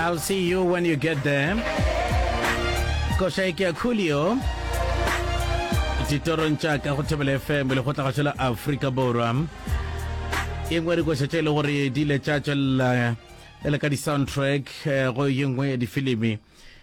I'll see you when you get there. Koshaikia Coolio. Titoroncha Kahotable FM, le Hota Hachela Africa Boram. Yengwe go setele gore di le tšatša la ka di soundtrack go yengwe di filimi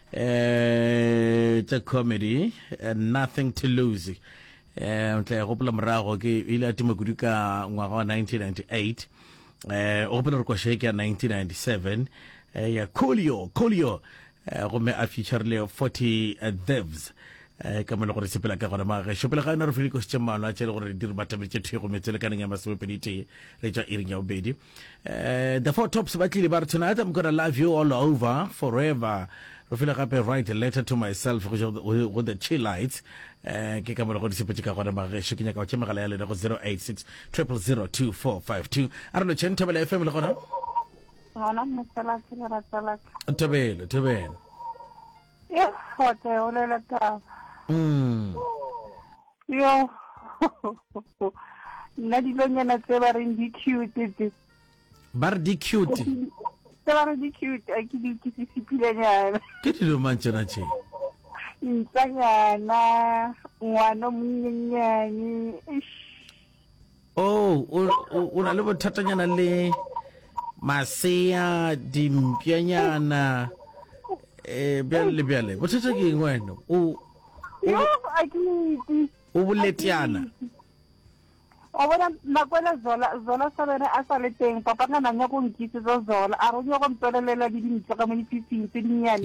tša comedy Nothing to Lose ntla go pula morago ke ile a tima kudu ka ngwaga wa 1998 o pele re kwa shake ya 1997 ya Coolio gomme a feature le 40 devs ka mo le gore sepela ka gona ma ge shopela ga ina re fili ko setšemano a tšele gore di re batabetse thego metsele ka neng ya masopedite le tša iring ya obedi the four tops ba tlile ba re tonight I'm gonna love you all over forever re file gape write a letter to myself with the chillites ke ka mo le go di sepetse ka gona ma ge ke nyaka go tšemagala ya le go 086 0002452 a re lo Thabela FM le gona Hola, me tsala Thabela ya hote ole la ta yo nna dilonyana tse ba reng di cute bar di cute tse ba reng di cute a ke di sipilanyana ke dilo mantšana tše ntanyana ngwana monyenyane o na le bothatanyana le masea dimpianyana bjale bothata ke eng wena o boletiana o bona nakwela zola sa bene a sa le teng papa nga nanya go nkitse zola a re go mpelelela di dintse ka mo dipitsing tse dinyane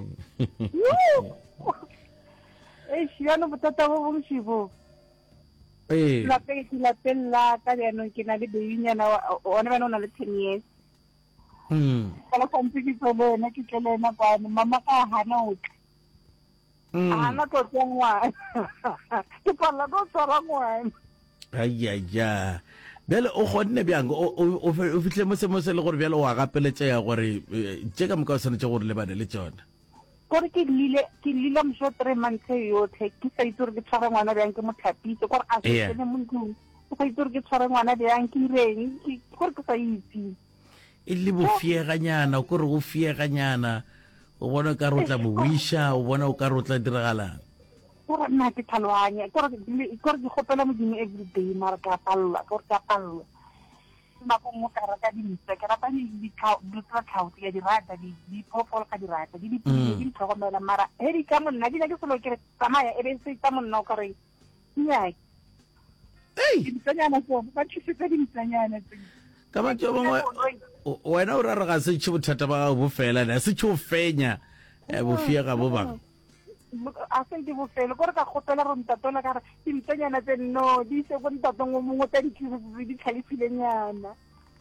shiano botata bo bongšibo la pella ka dianong ke na le bebinyana one bana o na le 10 years kala kantsi ke tsolena ke tlelena kwano mama ka hana utlwe ana to tsengwa ke pala go tsara ngwana ayaya bele o gonne bjang o fitle mo se le gore bjale wa gapeletse ya gore tše ka moka o swanetse gore le bane le tsona gore ke lile msho 3 months yotlhe ke sa itse gore ke tshware ngwana bjang ke motlhapise gore a se tsene mo ntlong ke sa itse gore ke tshware ngwana bjang ke reng gore ke sa itse e le bofieganyana kore go fieganyana o bona ka rotla mowisha o bona o ka rotla diragalang gore nna ke tlhaloganya gore ke gopela modimo everyday mara ka palelwa nako mo ka rata dintse ke rata ditlhatlhao ya dirata diphofolo ka dirata di tlhokomela mara he di ka monna di na ke selo ke tsamaya e be se tsa monna o ka re nnyaa dintsanyana so ba tšhisetsa dintsanyana ka batho bangwe wena o rara ga se tšhe bothata ba gago bo fela na se tšhe o fenya bofiega bo bang a se di bofele gore ka gopela re ntatola ka re dintsanyana tse no di se go ntatong o mongwe tsa dikhisetso di tlhalifilenyana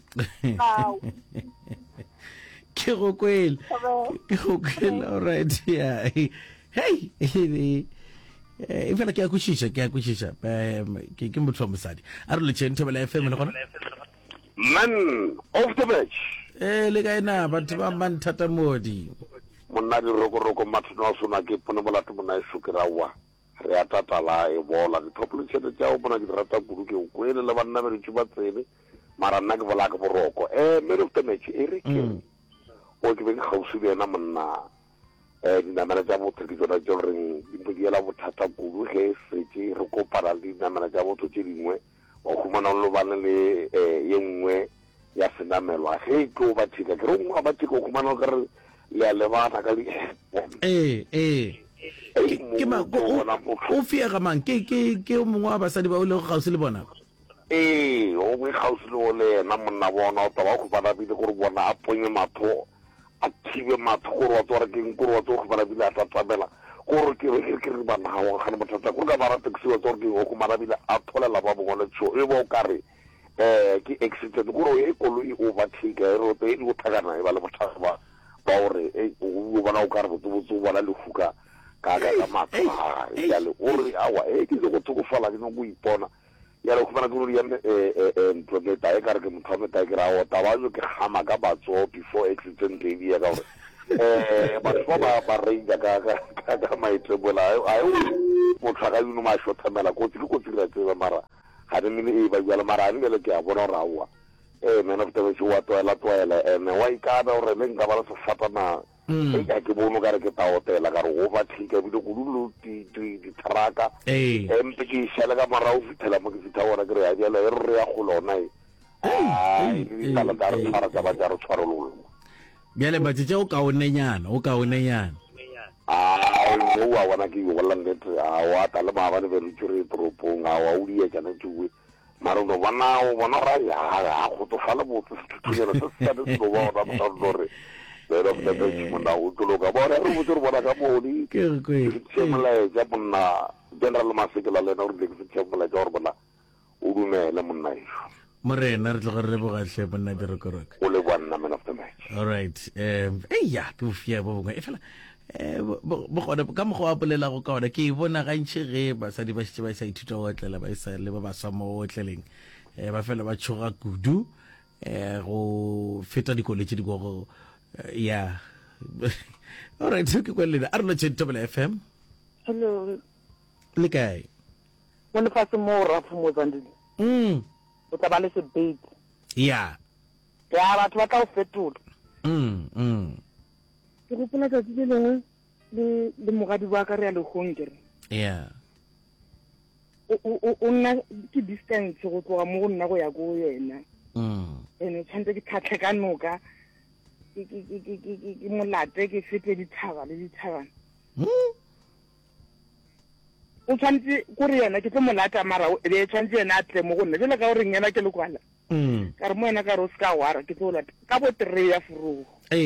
ke go kwela alright yeah hey e fela ke a kwešiša ke motho wa mosadi a re le Thabela FM le gona man of the match le ka ena batho ba manthata modi monna di roko mathono a sona ke pone molato mona e sukirawa re a tatala e bola di topoletsete tša o bona di rata kudu ke o kwele le banna ba re tšhuba tsene mara nna ke bola ka boroko man of the match e re ke o ke be ke gausi le ena monna dinamela tša botho ke tsona tšeo reng dimpodiela bothata kudu ge setse re kopana le dinamela tša botho tše dingwe wa khumana lo bana le ye nngwe ya senamelwa ge ke o bathika ke re ngwa bathika o khumana ka re le le bana ka di ke ma o fiega mang ke o mongwe wa basadi ba o le go gausi le bona o mo gausi le ole na monna bona o taba go bana bile gore bona a ponye matho a thibe matho gore wa tsore ke nkoro wa tsore go bana bile a tatabela gore ke re bana ga wa gana bothata go ka bara taxi wa tsore ke go marabile a tholela ba bongwe tsho e bo ka re ke exited gore e kolo e overtake e rote e go thakana e ba le bothata ba gore o bona o ka re botso bona le fuka ka matho ya le ore awa ke go tsogofala ke no go ipona ya le go bana go ya implementa e ka re ke motho ke ra o tabazo ke gama ka batso before exiting baby ya ka gore batho ba reija ka maitsebola ayo motho a ka dino ma shothamela kotsi ra tseba mara ga re mine e ba jala mara a nele ke a bona rawa man of the match wa toela ene wa ikana o re le nka ba le sefatana ka ke bono ka re ke taotela ka re go ba thika bile go dulu di traka empe ke shela ka marao fitela mo ke fita ora ke re ya jela e re ya go lona di tala ka re fara ka ba ja re tshwarololo bjale ba tse o kaonenyana wa wana ke wala net wa tala ba ba le tsure propong wa ulie kana tsuwe mara no wana ra ya go to fala bo tsutsunyana tsa go ba ba ba dore pero que te manda utulo ka bora ru butur bona ka bodi ke semla ja bonna general masikela le no ri ke semla jor bona udume le monna morena re tlo re boga hle bonna dire korok o le bwana man of the match all right ya ke fia bo bongwe e fela bo gona ka mo go apolela go ka ona ke bona ga ntse ge ba sa di ba se ba sa ithuta go tlela ba isa le ba sa mo tleleng ba fela ba tshoga kudu go feta dikoletše di go yeah. All right, ke kwele a re lo Tshentobela FM. Hello. Le kae? Mo le fase mo Rafu mo Zandile. O tla ba le sebate. Yeah. Ya batho ba tla o fetola. Ke go pela ka tsileng le mogadi wa ka re ya le hongere. Yeah. O nna ke distance go tloga mo go nna go ya go yena. Ene tshantse ke tlhatlhe ka noka. Ke molate ke fete dithaba le dithabana o tshwanetse gore yena ke tse molata mara le tshwanetse yena a tle mo go nna jela ka gore yena ke le kwala ka re mo yena ka re o se ka wara ke tse olata ka bo 3 ya furugo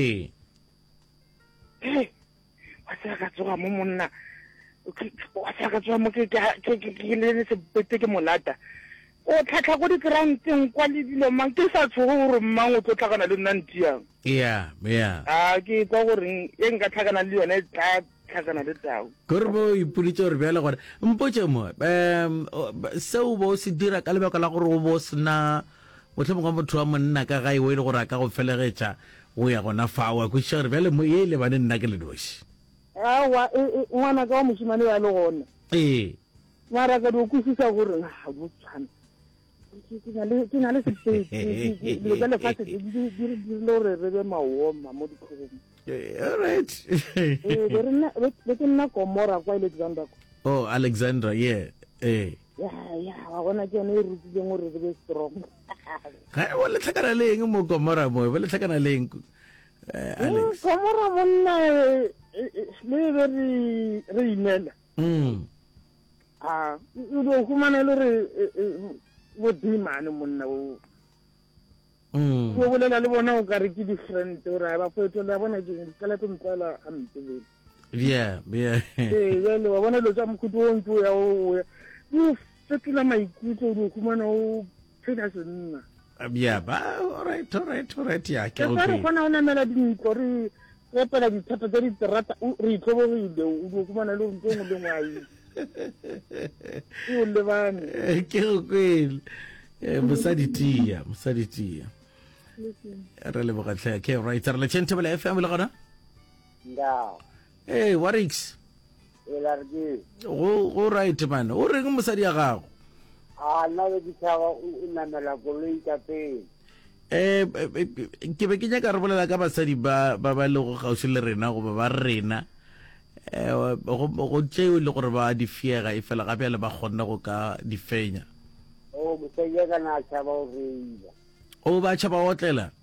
wa se ka tsoga mo monna wa se ka tsoga mo ke le sebete ke molata o tlhatlha go dikranteng kwa le dilo mang ke sa tshogo gore mang o tlo tlhakana le nna ntiang ke tsa gore e nka tlhakana le yone tla tlhakana le tao gore bo ipulitse gore bjale gore mpotse mo seo bo se dira ka lebaka la gore o bo sena motlhomong wa motho wa monna ka gae o e le gore a ka go felegetša go ya gona fao a kwešiša gore bjale mo e lebane nna ke le noši awa ngwana ka wa mošimane ya le gona mara ka di o kwešiša gore ga botshwana ke na le sepete le ka lefatshe di le gore re be maoma mo ditlhogong all right be ke nna Komora kwa Alexandra Alexandra ya wa bona ke yone e rutileng gore re be strong ga o le tlhakana le eng mo Komora mo le tlhakana le eng Alex Komora monna le be re inela o humana le re wo dimane monna o go bolela le bona o ka re ke different o ra ba fetola bona ke kala go mpala ampe le wa bona lo tsa mokhuto o ntse ya o fetola maikutlo o humana o phela senna ba all right ya ke go bona ona mela dintlo re pela dithata tsa diterata re itlhoborile o humana le ntse mo le ngwai le bane ke go kwele mosadi tia re le bogatlhe ke right re le Tshentobela FM le gona Warix go right man o reng mosadi ya gago nna be ke tšhaba o namela koloi ka pele ke be ke nyaka re bolela ka basadi ba le go gauši le rena goba ba rena go tšeo le gore ba di fiega e fela gape le ba kgonna go ka di fenya mosadi ka na tšhaba o reila o ba tšhaba otlela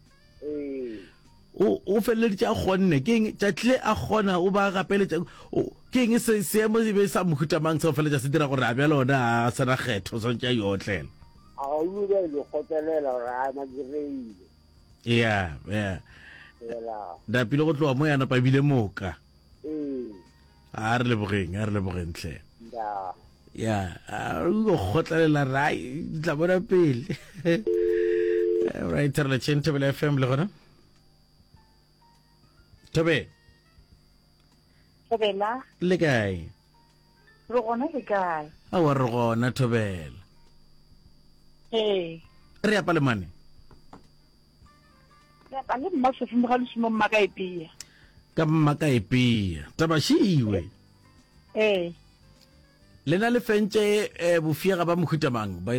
o feleleditše a kgonne ke eng tšatlile a kgona o ba gapeletša ke eng seemo se be sa mohutamang se go feletša se dira gore a bjale ona a sena kgetho swantse a yotlela a o le le gotelela gore a magireile dapile go tloga mo yana pa bile moka a re lebogeng tle go gotlelela rai tla bona pele right re le Tshentobela FM le gona Tobela le kae re gona le kae a wa re gona Tobela re ya palemane ya pa le mma se fumo ga le simo mma ka epia ka mma ka epia tabashiwe le na le fentse bofiega ba mohutamang